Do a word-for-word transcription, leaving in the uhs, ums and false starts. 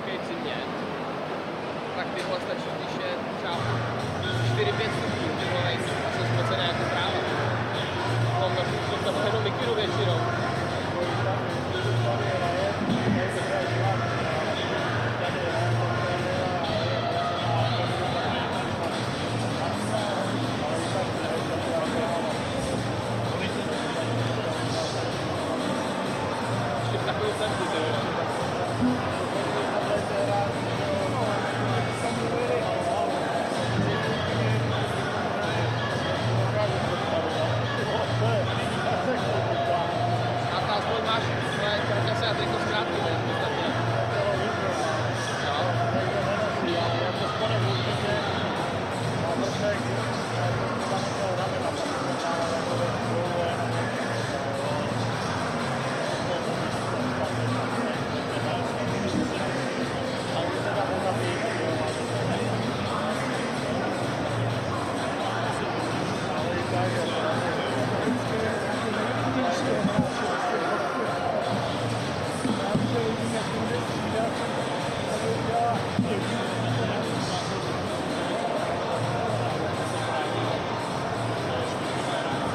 hokej přimět, tak tyhle stačí, když je třeba čtyři pět stupňů, tyhle nejsou a jsou spocené jako tráva. Tam tam jenom mikinu většinou. Ještě v takovou tempu, ty vole. A ta aspoň máš svoje karkasy a triko zkrátky, ne? Podstatně. Thank you.